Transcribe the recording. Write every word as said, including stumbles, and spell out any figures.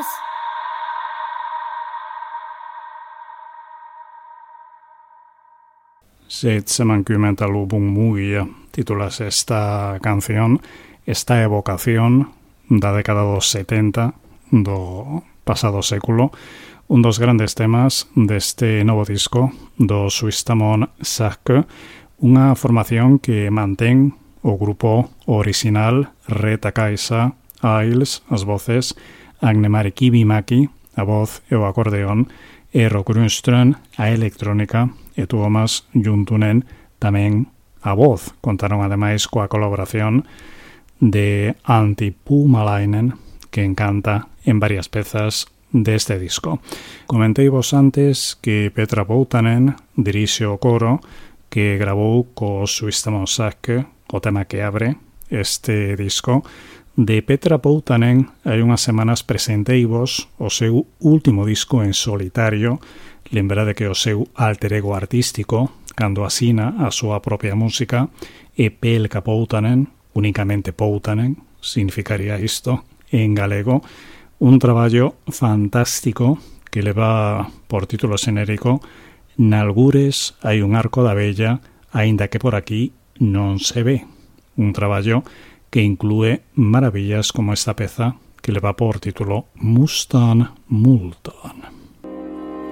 ます。 seitsemänkymmentäluvun muija titulas esta canción, esta evocación da década dos setenta do pasado século, un dos grandes temas deste novo disco do Suistamon Sacke, unha formación que mantén o grupo original Reta Kaisa, Ailes, as voces, Agnemar Kivimaki, a voz e o acordeón, e Rock Grunström, a electrónica, e Tuomas Juntunen tamén a voz. Contaron ademais coa colaboración de Antti Puumalainen, que encanta en varias pezas deste disco. Comentei vos antes que Petra Poutanen dirixe o coro que gravou co Suistamon Sacke, o tema que abre este disco. De Petra Poutanen hai unhas semanas presenteivos o seu último disco en solitario. Lembrade que o seu alter ego artístico, cando asina a súa propia música, é Pelkka Poutanen, únicamente Poutanen, significaría isto en galego, un traballo fantástico que leva por título xenérico Nalgures hai un arco da bella, aínda que por aquí non se ve. Un traballo que inclúe maravillas como esta peza que leva por título Mustan Multan.